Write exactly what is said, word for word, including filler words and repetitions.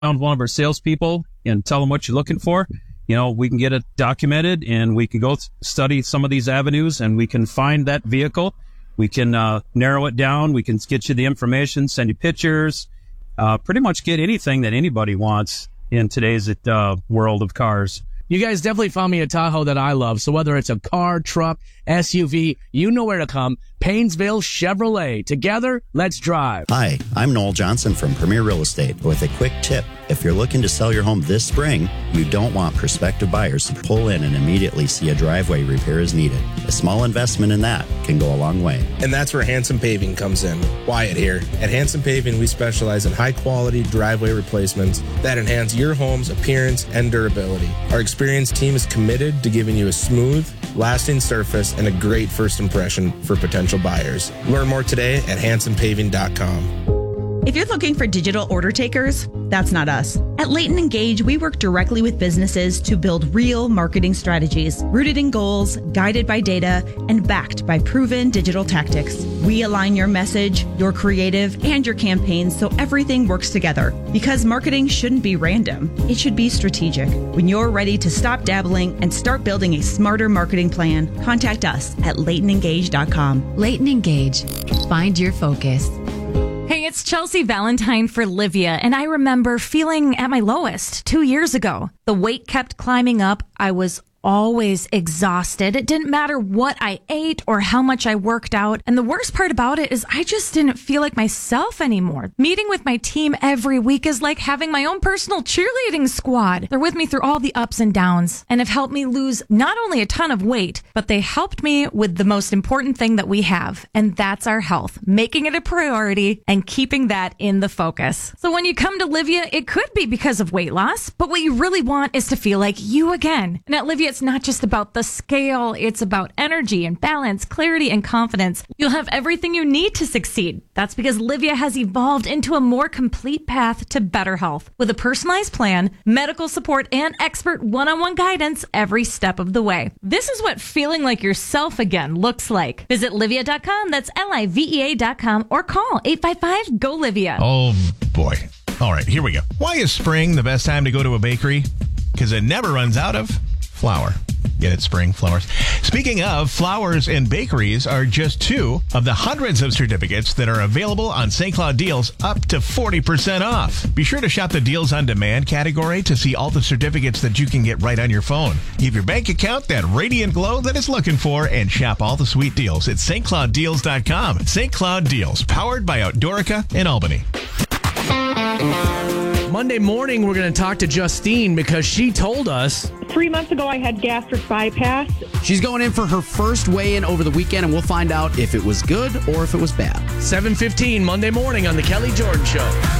Found one of our salespeople and tell them what you're looking for. You know, we can get it documented and we can go study some of these avenues and we can find that vehicle. We can uh, narrow it down. We can get you the information, send you pictures, uh, pretty much get anything that anybody wants in today's uh, world of cars. You guys definitely found me a Tahoe that I love. So whether it's a car, truck, S U V, you know where to come. Painesville Chevrolet. Together, let's drive. Hi, I'm Noel Johnson from Premier Real Estate with a quick tip. If you're looking to sell your home this spring, you don't want prospective buyers to pull in and immediately see a driveway repair is needed. A small investment in that can go a long way. And that's where Hanson Paving comes in. Wyatt here. At Hanson Paving, we specialize in high-quality driveway replacements that enhance your home's appearance and durability. Our experienced team is committed to giving you a smooth, lasting surface and a great first impression for potential buyers. Learn more today at hanson paving dot com. If you're looking for digital order takers, that's not us. At Leighton and Gage, we work directly with businesses to build real marketing strategies, rooted in goals, guided by data, and backed by proven digital tactics. We align your message, your creative, and your campaigns so everything works together. Because marketing shouldn't be random. It should be strategic. When you're ready to stop dabbling and start building a smarter marketing plan, contact us at leighton and gage dot com. Leighton and Gage. Find your focus. Hey, it's Chelsea Valentine for Livia, and I remember feeling at my lowest two years ago. The weight kept climbing up. I was always exhausted. It didn't matter what I ate or how much I worked out. And the worst part about it is I just didn't feel like myself anymore. Meeting with my team every week is like having my own personal cheerleading squad. They're with me through all the ups and downs and have helped me lose not only a ton of weight, but they helped me with the most important thing that we have, and that's our health, making it a priority and keeping that in the focus. So when you come to Livia, it could be because of weight loss, but what you really want is to feel like you again. And at Livia, it's not just about the scale. It's about energy and balance, clarity and confidence. You'll have everything you need to succeed. That's because Livia has evolved into a more complete path to better health with a personalized plan, medical support, and expert one-on-one guidance every step of the way. This is what feeling like yourself again looks like. Visit livia dot com. That's L I V E A dot com or call eight five five, G O, Livia. Oh, boy. All right, here we go. Why is spring the best time to go to a bakery? Because it never runs out of flour. Get it, spring flowers. Speaking of, flowers and bakeries are just two of the hundreds of certificates that are available on Saint Cloud Deals, up to forty percent off. Be sure to shop the Deals on Demand category to see all the certificates that you can get right on your phone. Give your bank account that radiant glow that it's looking for and shop all the sweet deals at St Cloud Deals dot com. Saint Cloud Deals, powered by Outdoorica in Albany. Monday morning, we're going to talk to Justine because she told us Three months ago, I had gastric bypass. She's going in for her first weigh-in over the weekend, and we'll find out if it was good or if it was bad. seven fifteen Monday morning on The Kelly Jordan Show.